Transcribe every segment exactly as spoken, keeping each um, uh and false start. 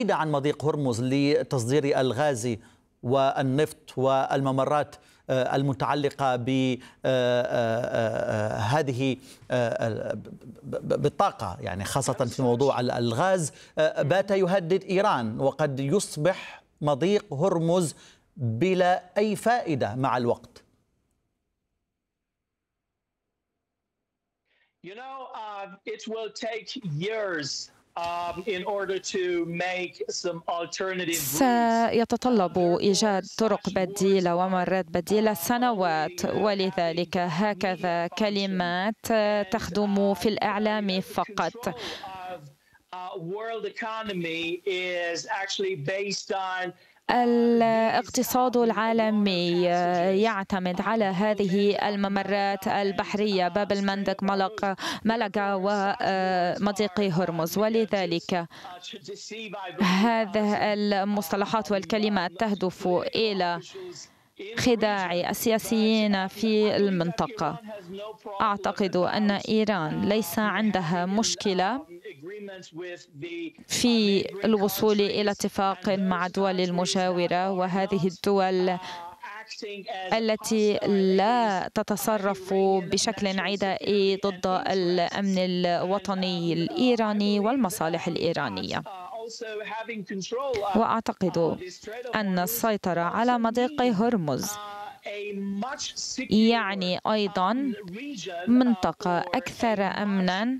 عن مضيق هرمز لتصدير الغاز والنفط والممرات المتعلقة بهذه بالطاقة، يعني خاصة في موضوع الغاز، بات يهدد إيران، وقد يصبح مضيق هرمز بلا أي فائدة مع الوقت. You know, uh, it will take years um, in order to make some alternative routes. سيتطلب إيجاد طرق بديلة وممرات بديلة سنوات، ولذلك هكذا كلمات تخدم في الإعلام فقط. الاقتصاد العالمي يعتمد على هذه الممرات البحرية، باب المندب، ملق ملقا ومضيق هرمز، ولذلك هذه المصطلحات والكلمات تهدف إلى خداع السياسيين في المنطقة. أعتقد أن إيران ليس عندها مشكلة في الوصول إلى اتفاق مع الدول المجاورة، وهذه الدول التي لا تتصرف بشكل عدائي ضد الأمن الوطني الإيراني والمصالح الإيرانية. وأعتقد أن السيطرة على مضيق هرمز يعني أيضا منطقة أكثر أمنا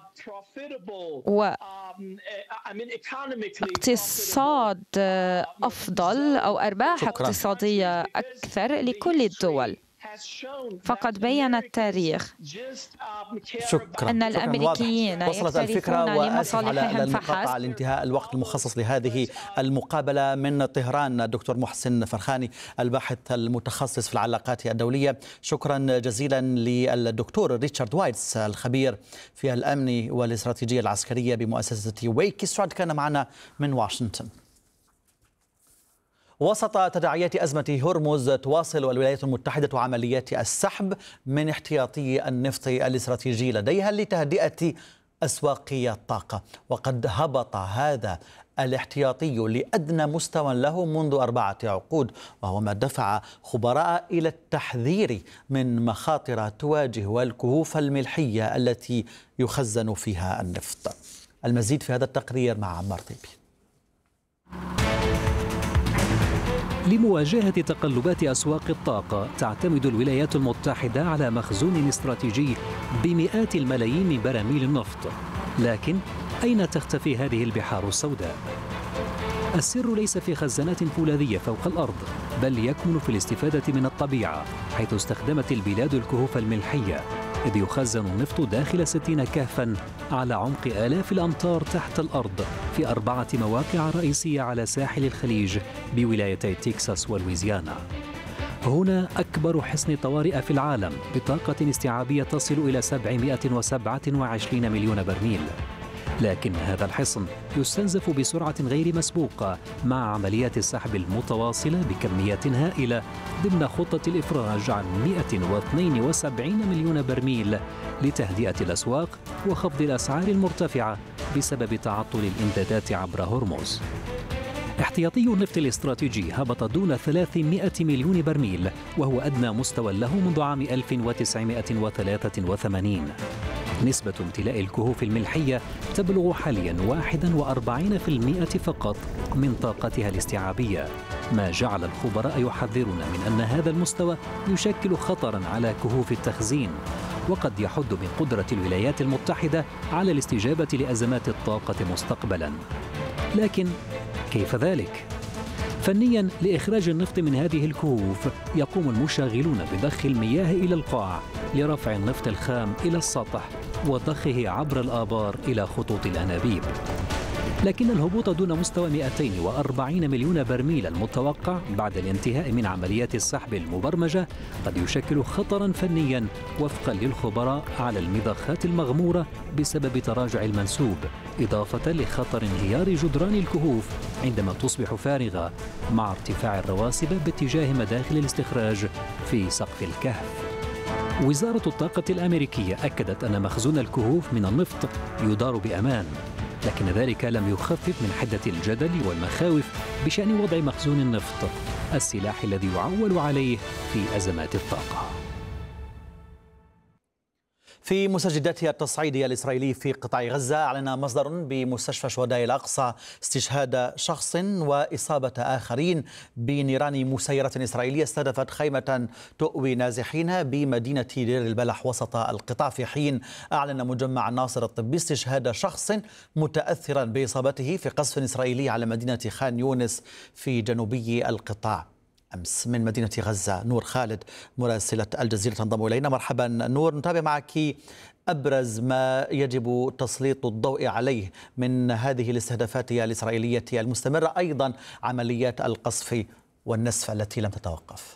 واقتصاد أفضل أو أرباح اقتصادية أكثر لكل الدول. فقد بين التاريخ شكرا. أن الأمريكيين وصلت الفكرة، وآسف على المقاطعة فحسب. على انتهاء الوقت المخصص لهذه المقابلة. من طهران الدكتور محسن فرخاني، الباحث المتخصص في العلاقات الدولية، شكرا جزيلا للدكتور ريتشارد وايتس الخبير في الأمن والاستراتيجية العسكرية بمؤسسة ويكي ستراد، كان معنا من واشنطن. وسط تداعيات أزمة هرمز، تواصل الولايات المتحدة عمليات السحب من احتياطي النفط الاستراتيجي لديها لتهدئة أسواق الطاقة، وقد هبط هذا الاحتياطي لأدنى مستوى له منذ أربعة عقود، وهو ما دفع خبراء إلى التحذير من مخاطر تواجه الكهوف الملحية التي يخزن فيها النفط. المزيد في هذا التقرير مع عمار طيبي. لمواجهة تقلبات أسواق الطاقة، تعتمد الولايات المتحدة على مخزون استراتيجي بمئات الملايين من براميل النفط. لكن أين تختفي هذه البحار السوداء؟ السر ليس في خزانات فولاذية فوق الأرض، بل يكمن في الاستفادة من الطبيعة، حيث استخدمت البلاد الكهوف الملحية، إذ يخزن النفط داخل ستين كهفاً على عمق آلاف الأمتار تحت الأرض في أربعة مواقع رئيسية على ساحل الخليج بولايتي تكساس ولويزيانا. هنا أكبر حصن طوارئ في العالم بطاقة استيعابية تصل إلى سبعمئة وسبعة وعشرين مليون برميل. لكن هذا الحصن يستنزف بسرعة غير مسبوقة مع عمليات السحب المتواصلة بكميات هائلة ضمن خطة الإفراج عن مئة واثنين وسبعين مليون برميل لتهدئة الأسواق وخفض الأسعار المرتفعة بسبب تعطل الإمدادات عبر هرمز. احتياطي النفط الاستراتيجي هبط دون ثلاثمئة مليون برميل، وهو أدنى مستوى له منذ عام ألف وتسعمئة وثلاثة وثمانين. نسبة امتلاء الكهوف الملحية تبلغ حاليا واحد وأربعين بالمئة فقط من طاقتها الاستيعابية، ما جعل الخبراء يحذرون من أن هذا المستوى يشكل خطرا على كهوف التخزين، وقد يحد من قدرة الولايات المتحدة على الاستجابة لأزمات الطاقة مستقبلا. لكن كيف ذلك؟ فنيا، لإخراج النفط من هذه الكهوف يقوم المشغلون بضخ المياه إلى القاع لرفع النفط الخام إلى السطح وضخه عبر الآبار إلى خطوط الأنابيب. لكن الهبوط دون مستوى مئتين وأربعين مليون برميل المتوقع بعد الانتهاء من عمليات السحب المبرمجة قد يشكل خطرا فنيا وفقا للخبراء على المضخات المغمورة بسبب تراجع المنسوب، إضافة لخطر انهيار جدران الكهوف عندما تصبح فارغة مع ارتفاع الرواسب باتجاه مداخل الاستخراج في سقف الكهف. وزارة الطاقة الأمريكية أكدت أن مخزون الكهوف من النفط يدار بأمان، لكن ذلك لم يخفف من حدة الجدل والمخاوف بشأن وضع مخزون النفط، السلاح الذي يعول عليه في أزمات الطاقة. في مستجدات التصعيد الإسرائيلي في قطاع غزة، أعلن مصدر بمستشفى شهداء الأقصى استشهاد شخص وإصابة آخرين بنيران مسيرة إسرائيلية استهدفت خيمة تؤوي نازحين بمدينة دير البلح وسط القطاع، في حين أعلن مجمع الناصر الطبي استشهاد شخص متأثرا بإصابته في قصف إسرائيلي على مدينة خان يونس في جنوبي القطاع أمس. من مدينة غزة نور خالد مراسلة الجزيرة تنضم إلينا. مرحبا نور، نتابع معك أبرز ما يجب تسليط الضوء عليه من هذه الاستهدافات الإسرائيلية المستمرة، أيضا عمليات القصف والنسف التي لم تتوقف.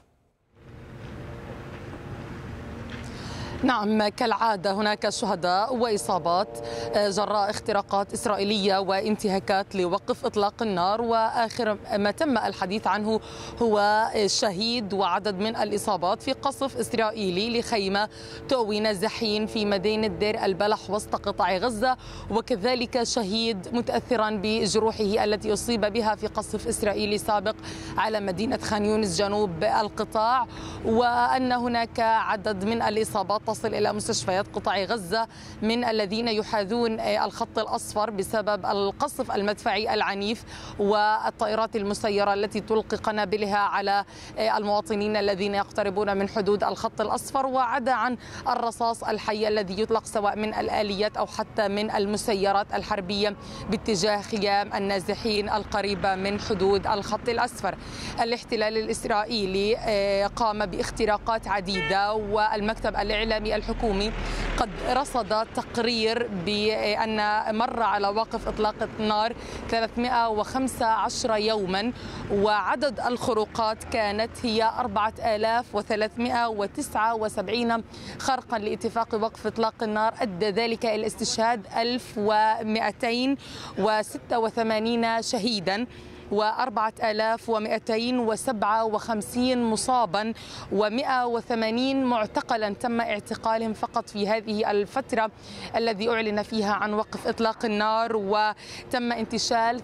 نعم، كالعادة هناك شهداء وإصابات جراء اختراقات إسرائيلية وانتهاكات لوقف إطلاق النار، وآخر ما تم الحديث عنه هو شهيد وعدد من الإصابات في قصف إسرائيلي لخيمة تؤوي نازحين في مدينة دير البلح وسط قطاع غزة، وكذلك شهيد متأثرا بجروحه التي أصيب بها في قصف إسرائيلي سابق على مدينة خان يونس جنوب القطاع، وأن هناك عدد من الإصابات تصل إلى مستشفيات قطاع غزة من الذين يحاذون الخط الأصفر بسبب القصف المدفعي العنيف والطائرات المسيرة التي تلقي قنابلها على المواطنين الذين يقتربون من حدود الخط الأصفر، وعدا عن الرصاص الحي الذي يطلق سواء من الآليات أو حتى من المسيرات الحربية باتجاه خيام النازحين القريبة من حدود الخط الأصفر. الاحتلال الإسرائيلي قام باختراقات عديدة، والمكتب الإعلامي الحكومي قد رصد تقرير بأن مر على وقف إطلاق النار ثلاثمئة وخمسة عشر يوما، وعدد الخروقات كانت هي أربعة آلاف وثلاثمئة وتسعة وسبعين خرقا لاتفاق وقف إطلاق النار، أدى ذلك إلى استشهاد ألف ومئتين وستة وثمانين شهيدا وأربعة آلاف ومئتين وسبعة وخمسين مصابا ومئة وثمانين معتقلا تم اعتقالهم فقط في هذه الفترة الذي أعلن فيها عن وقف إطلاق النار، وتم انتشال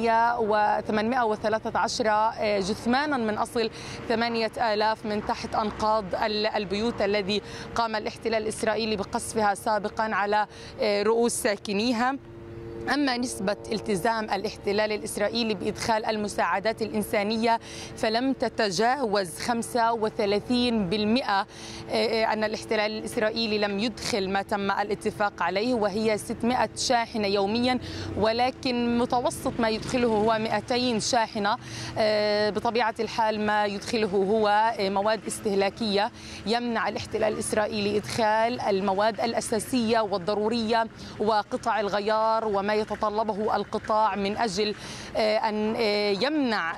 ثمانمئة وثلاثة عشر جثمانا من أصل ثمانية آلاف من تحت أنقاض البيوت الذي قام الاحتلال الإسرائيلي بقصفها سابقا على رؤوس ساكنيها. أما نسبة التزام الاحتلال الإسرائيلي بإدخال المساعدات الإنسانية فلم تتجاوز خمسة وثلاثين بالمئة، أن الاحتلال الإسرائيلي لم يدخل ما تم الاتفاق عليه وهي ستمئة شاحنة يوميا، ولكن متوسط ما يدخله هو مئتين شاحنة. بطبيعة الحال ما يدخله هو مواد استهلاكية. يمنع الاحتلال الإسرائيلي إدخال المواد الأساسية والضرورية وقطع الغيار وما يتطلبه القطاع من أجل أن يمنع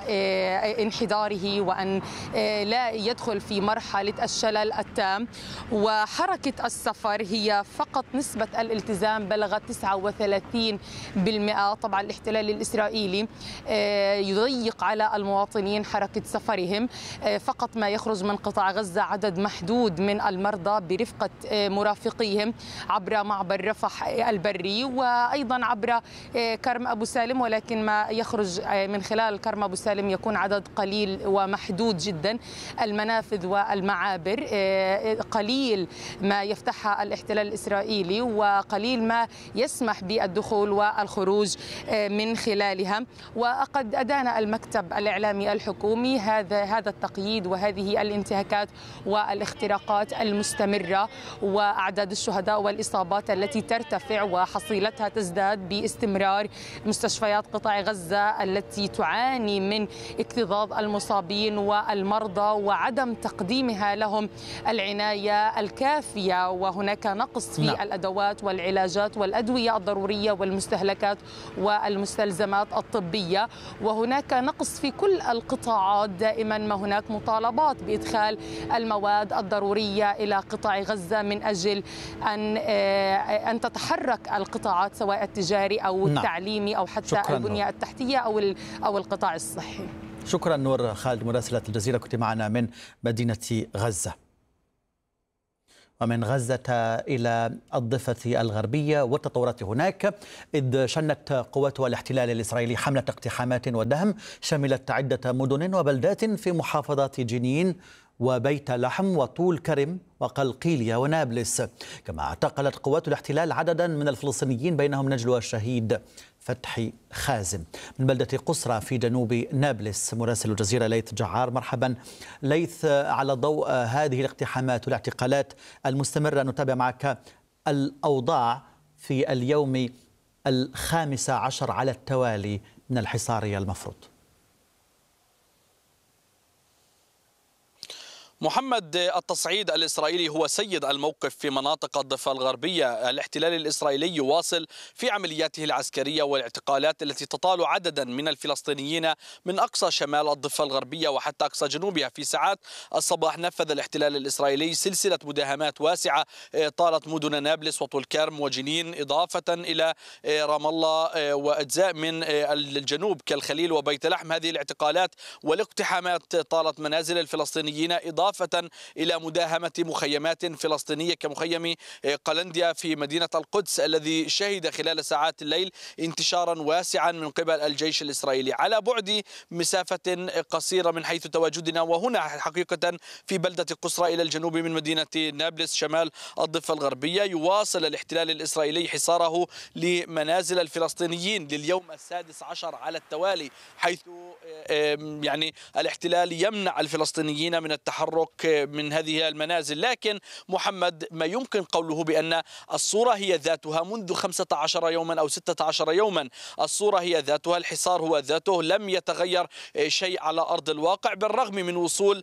انحداره وأن لا يدخل في مرحلة الشلل التام. وحركة السفر هي فقط نسبة الالتزام بلغت تسعة وثلاثين بالمئة. طبعا الاحتلال الإسرائيلي يضيق على المواطنين حركة سفرهم، فقط ما يخرج من قطاع غزة عدد محدود من المرضى برفقة مرافقيهم عبر معبر رفح البري وأيضا عبر كرم أبو سالم، ولكن ما يخرج من خلال كرم أبو سالم يكون عدد قليل ومحدود جدا. المنافذ والمعابر قليل ما يفتحها الاحتلال الإسرائيلي وقليل ما يسمح بالدخول والخروج من خلالها. وقد أدان المكتب الإعلامي الحكومي هذا هذا التقييد وهذه الانتهاكات والاختراقات المستمرة وأعداد الشهداء والإصابات التي ترتفع وحصيلتها تزداد باستمرار. مستشفيات قطاع غزة التي تعاني من اكتظاظ المصابين والمرضى وعدم تقديمها لهم العناية الكافية، وهناك نقص في نعم. الأدوات والعلاجات والأدوية الضرورية والمستهلكات والمستلزمات الطبية، وهناك نقص في كل القطاعات. دائما ما هناك مطالبات بإدخال المواد الضرورية إلى قطاع غزة من أجل أن أن تتحرك القطاعات سواء التجاري أو التعليمي أو حتى البنية التحتية أو أو القطاع الصحي. شكرا نور خالد مراسلة الجزيرة، كنت معنا من مدينة غزة. ومن غزة إلى الضفة الغربية والتطورات هناك، إذ شنت قوات الاحتلال الإسرائيلي حملة اقتحامات ودهم شملت عدة مدن وبلدات في محافظات جنين وبيت لحم وطول كرم وقلقيلية ونابلس. كما اعتقلت قوات الاحتلال عددا من الفلسطينيين بينهم نجل الشهيد فتحي خازم. من بلدة قصرى في جنوب نابلس مراسل الجزيرة ليث جعار. مرحبا ليث، على ضوء هذه الاقتحامات والاعتقالات المستمرة نتابع معك الأوضاع في اليوم الخامس عشر على التوالي من الحصار المفروض. محمد، التصعيد الإسرائيلي هو سيد الموقف في مناطق الضفة الغربية. الاحتلال الإسرائيلي يواصل في عملياته العسكرية والاعتقالات التي تطال عددا من الفلسطينيين من أقصى شمال الضفة الغربية وحتى أقصى جنوبها. في ساعات الصباح نفذ الاحتلال الإسرائيلي سلسلة مداهمات واسعة طالت مدن نابلس وطول كرم وجنين، إضافة إلى رام الله وأجزاء من الجنوب كالخليل وبيت لحم. هذه الاعتقالات والاقتحامات طالت منازل الفلسطينيين، إضافة إلى مداهمة مخيمات فلسطينية كمخيم قلنديا في مدينة القدس الذي شهد خلال ساعات الليل انتشارا واسعا من قبل الجيش الإسرائيلي على بعد مسافة قصيرة من حيث تواجدنا، وهنا حقيقة في بلدة قصرى إلى الجنوب من مدينة نابلس شمال الضفة الغربية. يواصل الاحتلال الإسرائيلي حصاره لمنازل الفلسطينيين لليوم السادس عشر على التوالي، حيث يعني الاحتلال يمنع الفلسطينيين من التحرك من هذه المنازل. لكن محمد، ما يمكن قوله بأن الصورة هي ذاتها منذ خمسة عشر يوما أو ستة عشر يوما، الصورة هي ذاتها، الحصار هو ذاته، لم يتغير شيء على أرض الواقع بالرغم من وصول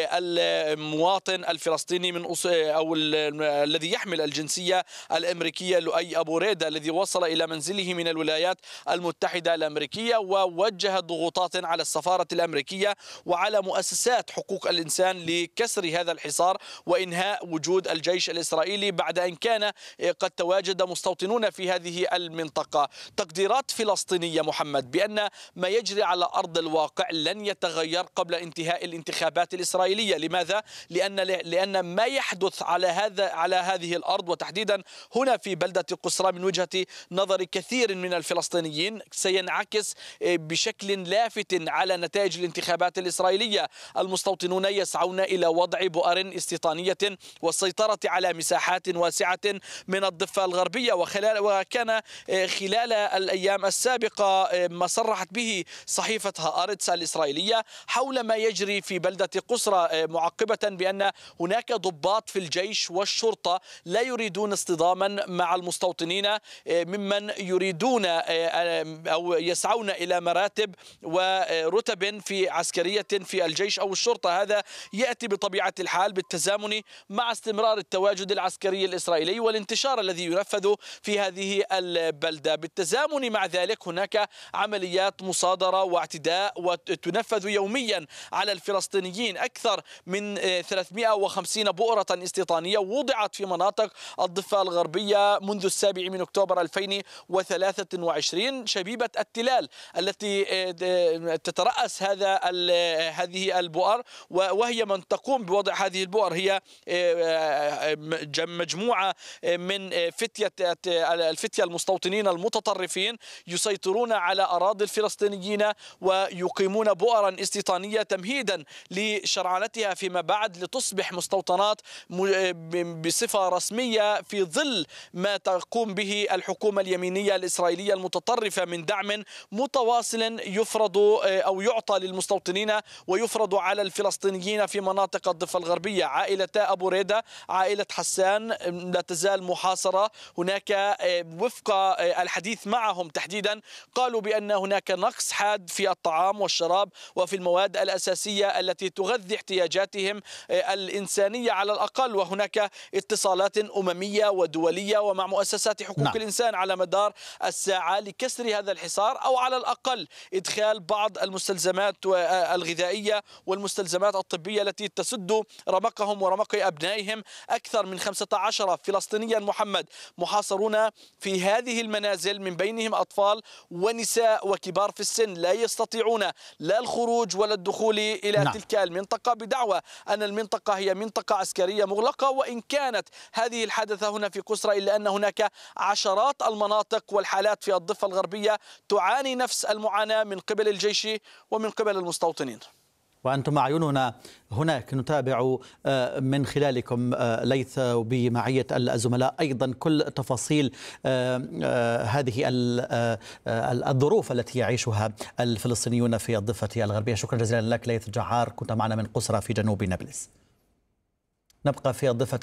المواطن الفلسطيني من أو الذي يحمل الجنسية الأمريكية لؤي أبو ريدة الذي وصل إلى منزله من الولايات المتحدة الأمريكية ووجه ضغوطات على السفارة الأمريكية وعلى مؤسسات حقوق الإنسان لكسر هذا الحصار وإنهاء وجود الجيش الإسرائيلي بعد أن كان قد تواجد مستوطنون في هذه المنطقة. تقديرات فلسطينية محمد بأن ما يجري على أرض الواقع لن يتغير قبل انتهاء الانتخابات الإسرائيلية. لماذا؟ لأن لأن ما يحدث على هذا على هذه الأرض وتحديدا هنا في بلدة قصرى من وجهة نظر كثير من الفلسطينيين سينعكس بشكل لافت على نتائج الانتخابات الإسرائيلية. المستوطنون يسعون إلى وضع بؤر استيطانية والسيطرة على مساحات واسعة من الضفة الغربية، وخلال وكان خلال الأيام السابقة ما صرحت به صحيفة هآرتس الإسرائيلية حول ما يجري في بلدة قصرى، معقبة بأن هناك ضباط في الجيش والشرطة لا يريدون اصطداما مع المستوطنين ممن يريدون أو يسعون إلى مراتب ورتب في عسكرية في الجيش أو الشرطة. هذا يأتي بطبيعة الحال بالتزامن مع استمرار التواجد العسكري الإسرائيلي والانتشار الذي ينفذ في هذه البلدة. بالتزامن مع ذلك هناك عمليات مصادرة واعتداء وتنفذ يوميا على الفلسطينيين. أكثر من ثلاثمئة وخمسين بؤرة استيطانية وضعت في مناطق الضفة الغربية منذ السابع من أكتوبر ألفين وثلاثة وعشرين. شبيبة التلال التي تترأس هذا هذه البؤر وهي من تقوم بوضع هذه البؤر هي مجموعة من فتية الفتية المستوطنين المتطرفين يسيطرون على أراضي الفلسطينيين ويقيمون بؤرا استيطانية تمهيدا لشرعنتها فيما بعد لتصبح مستوطنات بصفة رسمية في ظل ما تقوم به الحكومة اليمينية الإسرائيلية المتطرفة من دعم متواصل يفرض أو يعطى للمستوطنين ويفرض على الفلسطينيين في مناطق الضفة الغربية. عائلة أبو ريدة، عائلة حسان لا تزال محاصرة. هناك وفق الحديث معهم تحديدا قالوا بأن هناك نقص حاد في الطعام والشراب وفي المواد الأساسية التي تغذي احتياجاتهم الإنسانية على الأقل، وهناك اتصالات أممية ودولية ومع مؤسسات حقوق نعم. الإنسان على مدار الساعة لكسر هذا الحصار أو على الأقل إدخال بعض المستلزمات الغذائية والمستلزمات الطبية التي التي تسد رمقهم ورمق أبنائهم. أكثر من خمسة عشر فلسطينيا محمد محاصرون في هذه المنازل، من بينهم أطفال ونساء وكبار في السن لا يستطيعون لا الخروج ولا الدخول إلى نعم. تلك المنطقة، بدعوى أن المنطقة هي منطقة عسكرية مغلقة. وإن كانت هذه الحادثة هنا في قسرى إلا أن هناك عشرات المناطق والحالات في الضفة الغربية تعاني نفس المعاناة من قبل الجيش ومن قبل المستوطنين. وأنتم أعيننا هناك نتابع من خلالكم ليث وبمعية الزملاء أيضا كل تفاصيل هذه الظروف التي يعيشها الفلسطينيون في الضفة الغربية. شكرا جزيلا لك ليث جعار، كنت معنا من قسرى في جنوب نابلس. نبقى في الضفة